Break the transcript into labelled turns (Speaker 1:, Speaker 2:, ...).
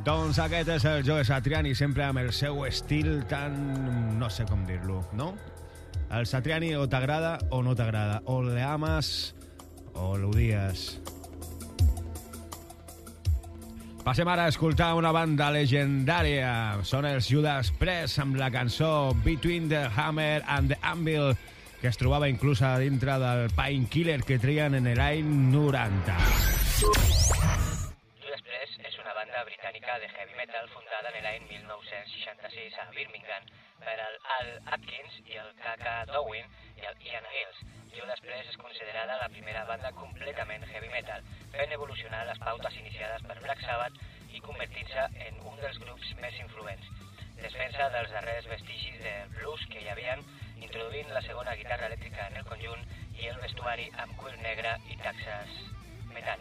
Speaker 1: Doncs aquest és el Joe Satriani, sempre amb el seu estil tan... no sé com dir-lo, no? El Satriani o t'agrada o no t'agrada, o le amas o l'odies. Passem ara a escoltar una banda legendària. Són els Judas Priest amb la cançó Between the Hammer and the Anvil, que es trobava inclusa dintre del Painkiller que trien en l'any 90.
Speaker 2: Judas Priest és una banda britànica de heavy metal fundada en l'any 1966 a Birmingham per el Al Atkins i el K.K. Downing i el Ian Hills. Judas Priest és considerada la primera banda completament heavy metal, fent evolucionar les pautes iniciades per Black Sabbath i convertint-se en un dels grups més influents. Defensa dels darrers vestigis del blues que hi havien, introduint la segona guitarra elèctrica en el conjunt i el vestuari amb cuir negre i taxes metàl·liques.